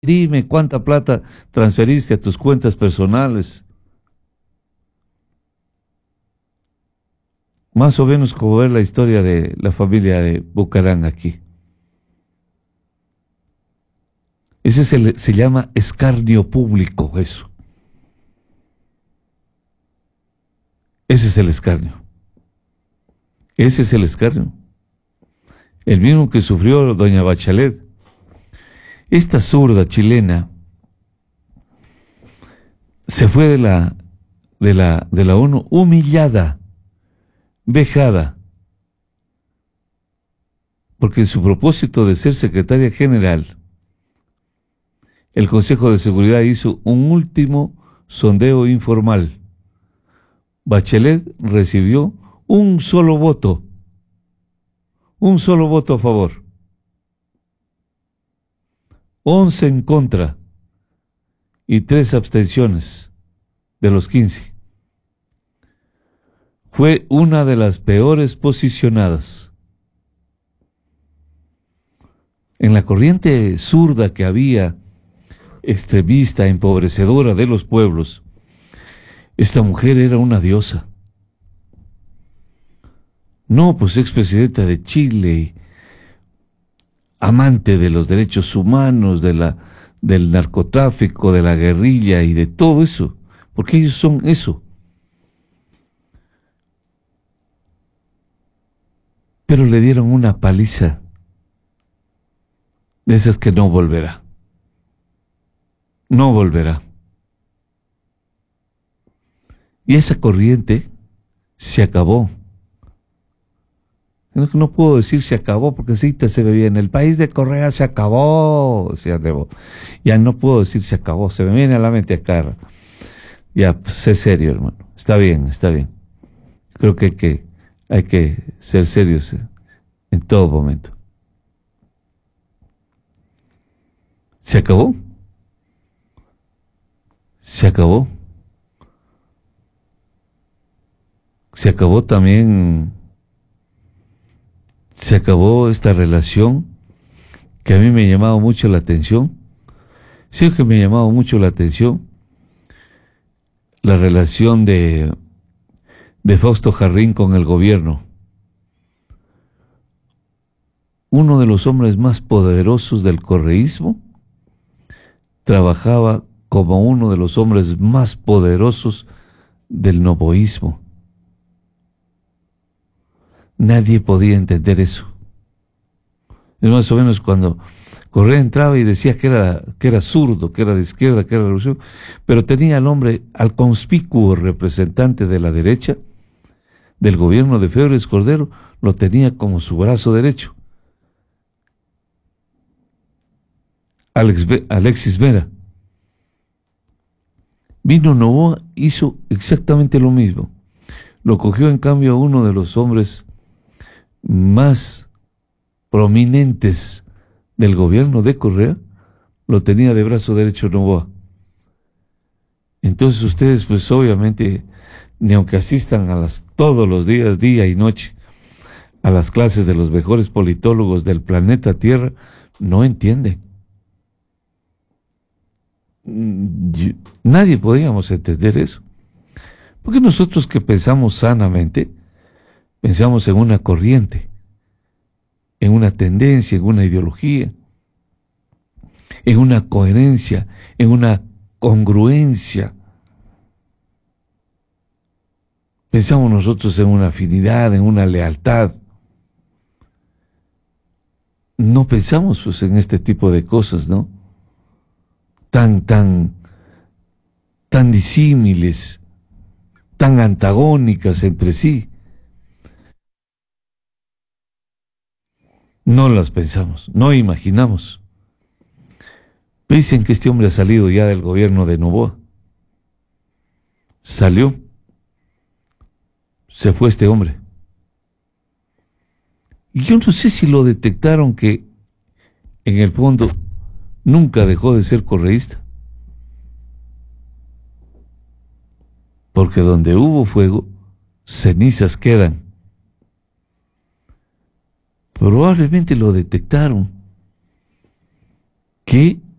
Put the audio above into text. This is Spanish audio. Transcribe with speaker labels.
Speaker 1: Dime cuánta plata transferiste a tus cuentas personales. Más o menos como ver la historia de la familia de Bucarán aquí. Se llama escarnio público, eso. Ese es el escarnio. Ese es el escarnio. El mismo que sufrió doña Bachelet. Esta zurda chilena se fue de la ONU humillada, vejada, porque en su propósito de ser secretaria general, el Consejo de Seguridad hizo un último sondeo informal. Bachelet recibió un solo voto a favor, 11 en contra y 3 abstenciones de los 15. Fue una de las peores posicionadas. En la corriente zurda que había, extremista, empobrecedora de los pueblos, esta mujer era una diosa. No, pues expresidenta de Chile, amante de los derechos humanos, del narcotráfico, de la guerrilla y de todo eso, porque ellos son eso. Pero le dieron una paliza de esas que no volverá. No volverá. Y esa corriente se acabó. No puedo decir se acabó porque sí se ve bien. El país de Correa se acabó. Ya no puedo decir se acabó. Se me viene a la mente acá. Ya, pues, sé serio, hermano. Está bien, está bien. Creo que hay que ser serios en todo momento. ¿Se acabó? Se acabó. Se acabó también. Se acabó esta relación que a mí me ha llamado mucho la atención. Sí que me ha llamado mucho la atención la relación de Fausto Jarrín con el gobierno. Uno de los hombres más poderosos del correísmo trabajaba como uno de los hombres más poderosos del novoísmo. Nadie podía entender eso. Es más o menos cuando Correa entraba y decía que era zurdo, que era de izquierda, que era revolución, pero tenía al hombre, al conspicuo representante de la derecha, del gobierno de Febres Cordero, lo tenía como su brazo derecho. Alexis Vera. Vino Noboa, hizo exactamente lo mismo. Lo cogió en cambio a uno de los hombres más prominentes del gobierno de Correa, lo tenía de brazo derecho Noboa. Entonces ustedes, pues obviamente, ni aunque asistan todos los días, día y noche, a las clases de los mejores politólogos del planeta Tierra, no entienden. Nadie podíamos entender eso. Porque nosotros que pensamos sanamente, pensamos en una corriente, en una tendencia, en una ideología, en una coherencia, en una congruencia. Pensamos nosotros en una afinidad, en una lealtad. No pensamos pues en este tipo de cosas, ¿no? Tan disímiles, tan antagónicas entre sí. No las pensamos, no imaginamos. Dicen que este hombre ha salido ya del gobierno de Noboa. Salió. Se fue este hombre. Y yo no sé si lo detectaron que en el fondo nunca dejó de ser correísta. Porque donde hubo fuego, cenizas quedan. Probablemente lo detectaron. Que